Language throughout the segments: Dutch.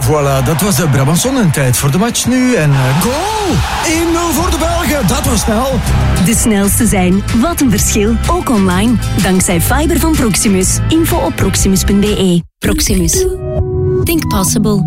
Voilà, dat was de Brabantson. Tijd voor de match nu. En goal! 1-0 voor de Belgen. Dat was snel. De snelste zijn. Wat een verschil. Ook online. Dankzij fiber van Proximus. Info op proximus.be. Proximus. Think possible.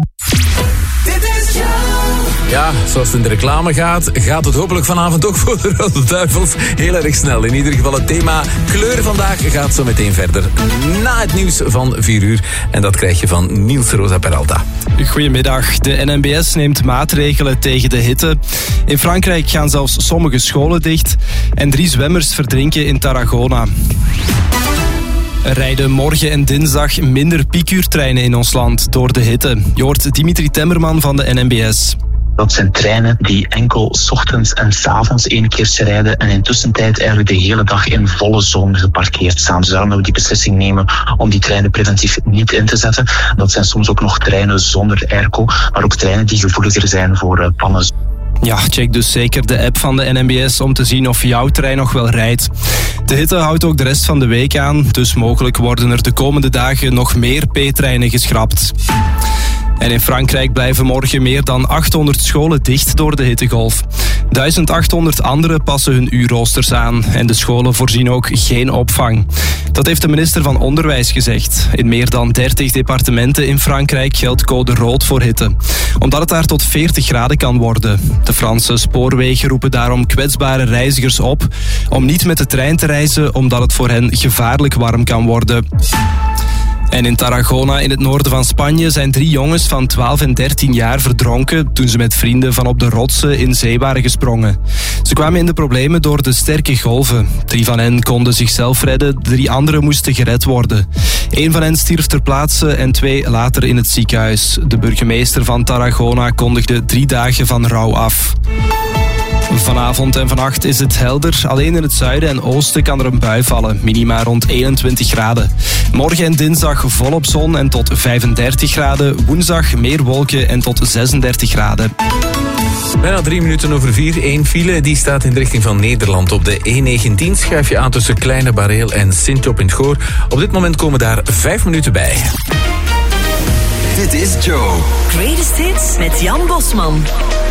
Ja, zoals het in de reclame gaat het hopelijk vanavond ook voor de Rode Duivels heel erg snel. In ieder geval het thema kleur vandaag gaat zo meteen verder na het nieuws van 4 uur. En dat krijg je van Niels Rosa Peralta. Goedemiddag. De NMBS neemt maatregelen tegen de hitte. In Frankrijk gaan zelfs sommige scholen dicht. En 3 zwemmers verdrinken in Tarragona. Er rijden morgen en dinsdag minder piekuurtreinen in ons land door de hitte. Je hoort Dimitri Temmerman van de NMBS. Dat zijn treinen die enkel 's ochtends en 's avonds 1 keer rijden en in tussentijd eigenlijk de hele dag in volle zon geparkeerd staan. Dus daarom dat we die beslissing nemen om die treinen preventief niet in te zetten. Dat zijn soms ook nog treinen zonder airco, maar ook treinen die gevoeliger zijn voor pannen. Ja, check dus zeker de app van de NMBS om te zien of jouw trein nog wel rijdt. De hitte houdt ook de rest van de week aan, dus mogelijk worden er de komende dagen nog meer P-treinen geschrapt. En in Frankrijk blijven morgen meer dan 800 scholen dicht door de hittegolf. 1800 anderen passen hun uurroosters aan en de scholen voorzien ook geen opvang. Dat heeft de minister van Onderwijs gezegd. In meer dan 30 departementen in Frankrijk geldt code rood voor hitte. Omdat het daar tot 40 graden kan worden. De Franse spoorwegen roepen daarom kwetsbare reizigers op om niet met de trein te reizen omdat het voor hen gevaarlijk warm kan worden. En in Tarragona, in het noorden van Spanje, zijn 3 jongens van 12 en 13 jaar verdronken toen ze met vrienden van op de rotsen in zee waren gesprongen. Ze kwamen in de problemen door de sterke golven. 3 van hen konden zichzelf redden, 3 anderen moesten gered worden. 1 van hen stierf ter plaatse en 2 later in het ziekenhuis. De burgemeester van Tarragona kondigde 3 dagen van rouw af. Vanavond en vannacht is het helder. Alleen in het zuiden en oosten kan er een bui vallen. Minima rond 21 graden. Morgen en dinsdag volop zon en tot 35 graden. Woensdag meer wolken en tot 36 graden. Bijna 3 minuten over 4. 1 file die staat in de richting van Nederland. Op de E19 schuif je aan tussen Kleine Bareel en Sint-Job in het Goor. Op dit moment komen daar 5 minuten bij. Dit is Joe. Greatest Hits met Jan Bosman.